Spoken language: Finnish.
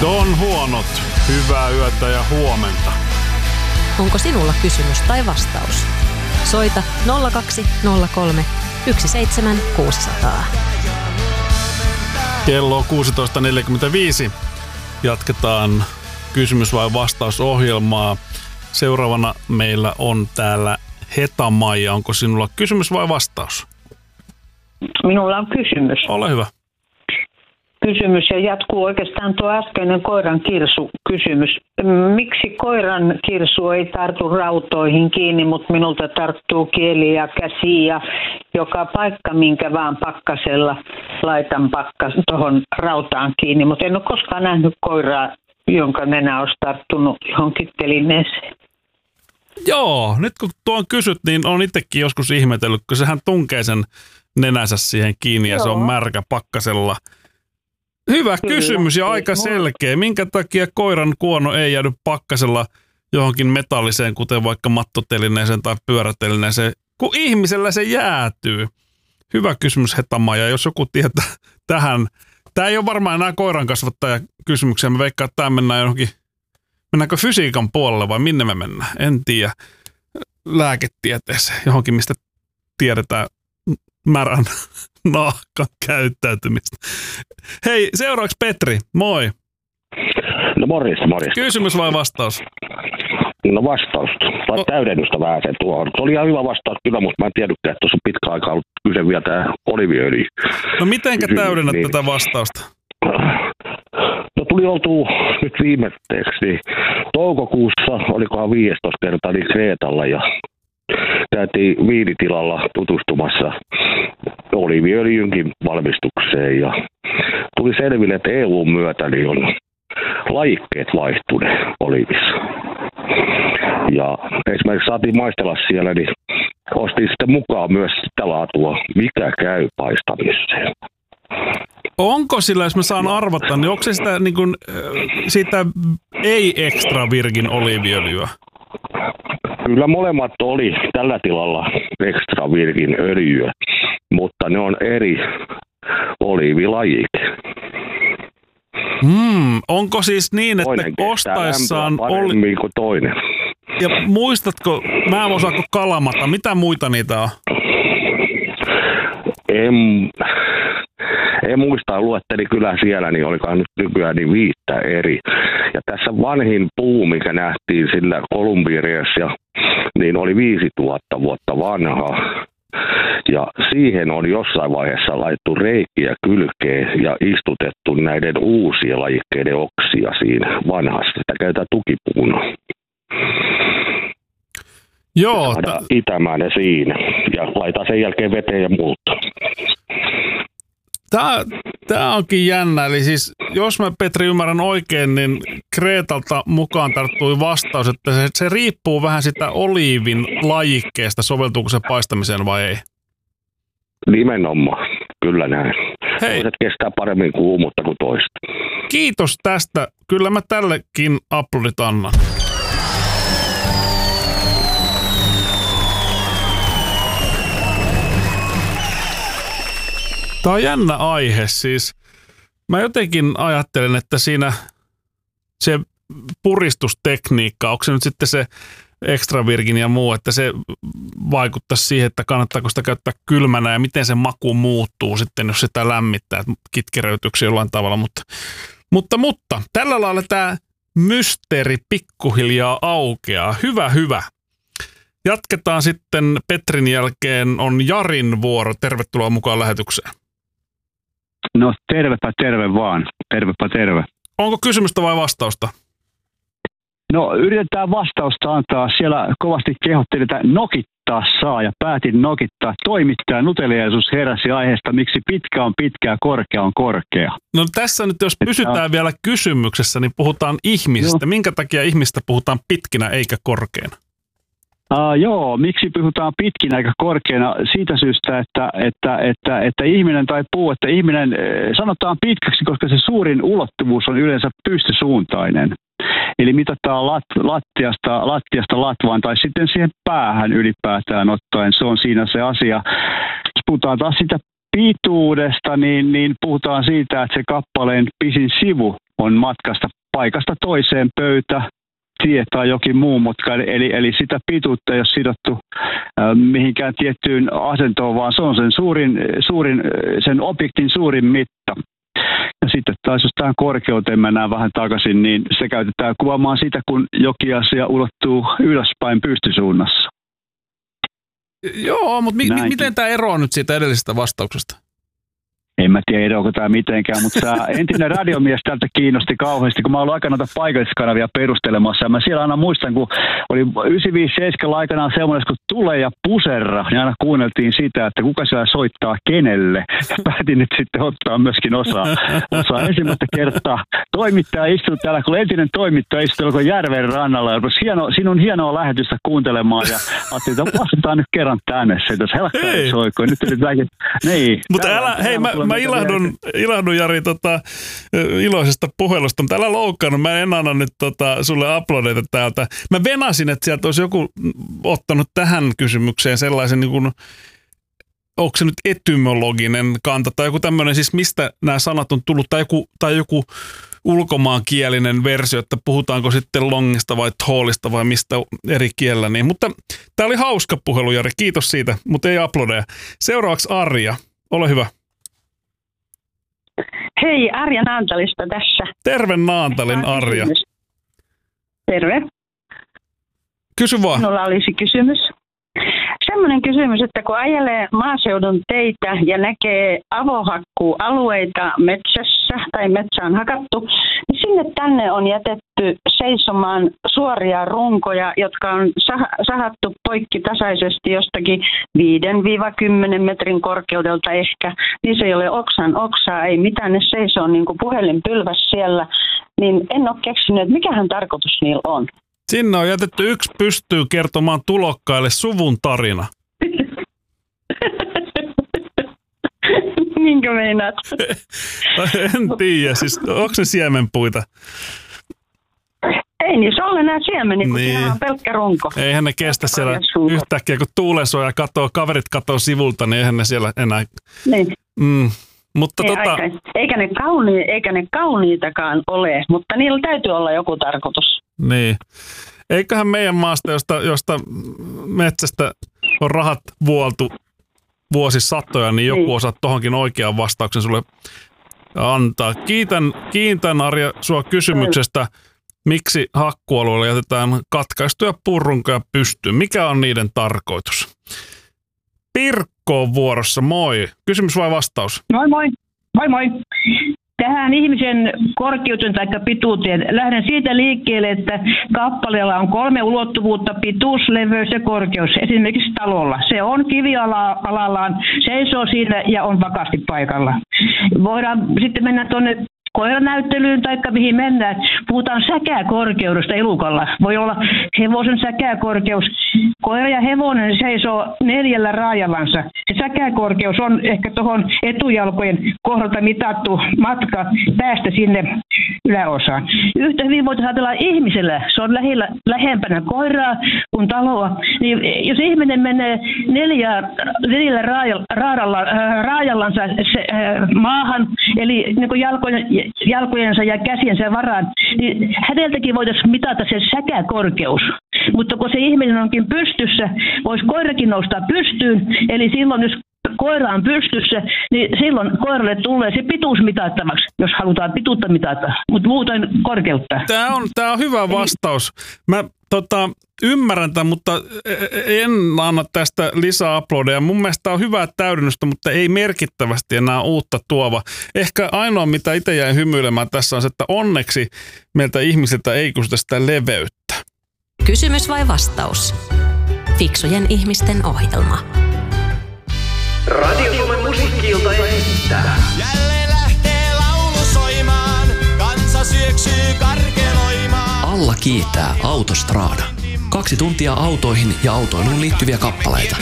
Don Huonot, hyvää yötä ja huomenta. Onko sinulla kysymys tai vastaus? Soita 0203 17600. Kello on 16.45. Jatketaan kysymys- vai vastausohjelmaa. Seuraavana meillä on täällä Heta-Maija. Onko sinulla kysymys vai vastaus? Minulla on kysymys. Ole hyvä. Kysymys ja jatkuu oikeastaan tuo äskeinen koiran kirsu kysymys. Miksi koiran kirsu ei tartu rautoihin kiinni, mutta minulta tarttuu kieli ja käsi ja joka paikka, minkä vaan pakkasella laitan tuohon rautaan kiinni. Mutta en ole koskaan nähnyt koiraa, jonka nenä olisi tarttunut johonkin telineeseen. Joo, nyt kun tuon kysyt, niin on itsekin joskus ihmetellyt, kun sehän tunkee sen nenänsä siihen kiinni ja se on märkä pakkasella. Hyvä kysymys ja aika selkeä. Minkä takia koiran kuono ei jäädy pakkasella johonkin metalliseen, kuten vaikka mattotelineeseen tai pyörätelineeseen, kun ihmisellä se jäätyy? Hyvä kysymys, Heta-Maija. Jos joku tietää tähän. Tämä ei ole varmaan enää koiran kasvattaja kysymyksiä. Mä veikkaan, että tämä mennään johonkin. Mennäänkö fysiikan puolelle vai minne me mennään? En tiedä. Lääketieteeseen johonkin, mistä tiedetään märän nahkan käyttäytymistä. Hei, seuraavaksi Petri, moi. No morjens. Kysymys vai vastaus? No vastausta. Tai täydennystä vähän sen tuohon. Se oli ihan hyvä vastaus kyllä, mutta mä en tiedäkään, että tuossa on pitkä aika ollut kyse vielä tämä oliviöljy. No mitenkä täydennät tätä vastausta? No tuli oltua nyt viimeiseksi, niin toukokuussa, olikohan 15 kertaa, niin Kreetalla ja käytiin viinitilalla tutustumassa oliiviöljynkin valmistukseen ja tuli selville, että EU:n myötä niin on lajikkeet vaihtuneet oliivissa. Ja esimerkiksi saatiin maistella siellä, niin ostin sitten mukaan myös sitä laatua, mikä käy paistamiseen. Onko sillä, jos mä saan arvata, niin onko se sitä, niin kuin, sitä ei-extra virgin oliiviöljyä? Kyllä molemmat oli tällä tilalla extra virgin öljyä, mutta ne on eri oliivilajike. Onko siis niin, että toinen ostaessaan paremmin kuin toinen. Ja muistatko, mä en osaako kalamata, mitä muita niitä on? En muista, luetteli kyllä siellä, niin olikohan nyt nykyään niin 5 eri. Ja tässä vanhin puu, mikä nähtiin sillä Kolumbieriassa, niin oli 5000 vuotta vanha. Ja siihen on jossain vaiheessa laittu reikiä kylkeen ja istutettu näiden uusien lajikkeiden oksia siinä vanhassa. Sitä käytetään tukipuuna. Joo. Itämään ne siinä ja laitetaan sen jälkeen veteen ja muuta. Tämä onkin jännä. Eli siis, jos mä Petri ymmärrän oikein, niin Kreetalta mukaan tarttui vastaus, että se riippuu vähän sitä oliivin lajikkeesta, soveltuuko se paistamiseen vai ei? Nimenomaan, kyllä näin. Hei. Toiset kestää paremmin kuumuutta kuin toista. Kiitos tästä. Kyllä mä tällekin aplodit annan. Tämä on jännä aihe siis. Mä jotenkin ajattelen, että siinä se puristustekniikka, onko se nyt sitten se extra virgin ja muu, että se vaikuttaisi siihen, että kannattaako sitä käyttää kylmänä ja miten se maku muuttuu sitten, jos sitä lämmittää, että kitkereytyykö se jollain tavalla. Mutta tällä lailla tämä mysteeri pikkuhiljaa aukeaa. Hyvä. Jatketaan sitten Petrin jälkeen on Jarin vuoro. Tervetuloa mukaan lähetykseen. No terve vaan. Terve. Onko kysymystä vai vastausta? No yritetään vastausta antaa. Siellä kovasti kehottelin, että nokittaa saa ja päätin nokittaa. Toimittaja nuteliaisuus heräsi aiheesta, miksi pitkä on pitkä ja korkea on korkea. No tässä nyt jos pysytään vielä kysymyksessä, niin puhutaan ihmisistä. Minkä takia ihmistä puhutaan pitkinä eikä korkeana? Joo, miksi puhutaan pitkinä eikä korkeana? Siitä syystä, että ihminen tai puu, että ihminen sanotaan pitkäksi, koska se suurin ulottuvuus on yleensä pystysuuntainen. Eli mitataan lattiasta latvaan tai sitten siihen päähän ylipäätään ottaen. Se on siinä se asia. Jos puhutaan taas siitä pituudesta, niin puhutaan siitä, että se kappaleen pisin sivu on matkasta paikasta toiseen pöytä, tie tai jokin muu mutka, eli sitä pituutta ei ole sidottu mihinkään tiettyyn asentoon, vaan se on sen objektin suurin mitta. Ja sitten taas jos tähän korkeuteen mennään vähän takaisin, niin se käytetään kuvaamaan sitä, kun jokin asia ulottuu ylöspäin pystysuunnassa. Joo, mutta miten tämä eroaa nyt siitä edellisestä vastauksesta? En mä tiedä, eroako tämä mitenkään, mutta tämä entinen radiomies tältä kiinnosti kauheasti, kun mä olin aikanaan noita paikalliskanavia perustelemassa. Ja mä siellä aina muistan, kun oli 95-7 aikanaan semmoinen, kun Tule ja Puserra, niin aina kuunneltiin sitä, että kuka siellä soittaa kenelle. Ja päätin nyt sitten ottaa myöskin osaa ensimmäistä kertaa. Toimittaja istui täällä, kun entinen toimittaja istui tuolla järven rannalla. Ja sinun hienoa lähetystä kuuntelemaan ja ajattelin, että vastataan nyt kerran tänne. Se tässä helkkari soikoi. Nyt niin. Mutta hei, mä ilahdun Jari iloisesta puhelusta, mutta älä loukkaannut. Mä en anna nyt sulle uploadeita täältä. Mä venasin, että sieltä olisi joku ottanut tähän kysymykseen sellaisen, niin kuin, onko se nyt etymologinen kanta tai joku tämmöinen, siis mistä nämä sanat on tullut, tai joku ulkomaankielinen versio, että puhutaanko sitten longista vai tallista vai mistä eri kielellä. Niin. Mutta tää oli hauska puhelu, Jari. Kiitos siitä, mutta ei uploadeja. Seuraavaksi Arja. Ole hyvä. Hei, Arja Naantalista tässä. Terve Naantalin, Arja. Terve. Kysy vaan. Minulla olisi kysymys. Semmoinen kysymys, että kun ajelee maaseudun teitä ja näkee avohakkuualueita metsässä tai metsä on hakattu, niin sinne tänne on jätetty seisomaan suoria runkoja, jotka on sahattu poikki tasaisesti jostakin 5-10 metrin korkeudelta ehkä. Niin se ei ole oksaa, ei mitään, ne seisoo niin kuin puhelinpylväs siellä. Niin en ole keksinyt, että mikähän tarkoitus niillä on. Sinne on jätetty yksi pystyy kertomaan tulokkaille suvun tarina. Minkä meinaat? En tiedä, siis onko ne siemenpuita? Ei niin, se on enää siemeni, kun siinä on pelkkä runko. Eihän ne kestä siellä yhtäkkiä, kun tuulensuoja kaverit katoo sivulta, niin eihän ne siellä enää... Niin. Mutta eikä ne kauniitakaan ole, mutta niillä täytyy olla joku tarkoitus. Niin. Eiköhän meidän maasta, josta metsästä on rahat vuoltu vuosisatoja, niin joku osaa tohonkin oikean vastauksen sulle antaa. Kiitän Arja sua kysymyksestä, miksi hakkualueella jätetään katkaistuja purrunkoja pystyyn. Mikä on niiden tarkoitus? Pirkko on vuorossa, moi. Kysymys vai vastaus? Moi moi. Moi moi. Tähän ihmisen korkeuteen tai pituuteen lähden siitä liikkeelle, että kappaleella on 3 ulottuvuutta, pituus, leveys ja korkeus. Esimerkiksi talolla. Se on kivialallaan, seisoo siinä ja on vakaasti paikalla. Voidaan sitten mennä tuonne koiranäyttelyyn tai mihin mennään. Puhutaan säkäkorkeudesta elukalla. Voi olla hevosen säkäkorkeus. Koira ja hevonen seisoo 4 raajallansa. Se säkäkorkeus on ehkä tuohon etujalkojen kohdalta mitattu matka päästä sinne yläosaan. Yhtä hyvin voitaisiin ajatella ihmisellä. Se on lähempänä koiraa kuin taloa. Niin jos ihminen menee 4 raajallansa maahan, eli niin jalkojensa ja käsiensä varaan, niin häneltäkin voitaisiin mitata se säkäkorkeus. Mutta kun se ihminen onkin pystyssä, voisi koirakin nousta pystyyn, eli silloin jos koira on pystyssä, niin silloin koiralle tulee se pituus mitattavaksi, jos halutaan pituutta mitata, mutta muuten korkeutta. Tämä on hyvä vastaus. Mä ymmärrän tämän, mutta en anna tästä lisää uploadeja. Mun mielestä on hyvää täydennystä, mutta ei merkittävästi enää uutta tuova. Ehkä ainoa, mitä itse jäin hymyilemään tässä on se, että onneksi meiltä ihmisiltä ei kysytä sitä leveyttä. Kysymys vai vastaus? Fiksujen ihmisten ohjelma. Radio Suomen musiikki-ilta esittää. Jälleen lähtee laulu soimaan, kansa syöksyy karkeloimaan. Alla kiittää Autostrada. 2 tuntia autoihin ja autoiluun liittyviä kappaleita.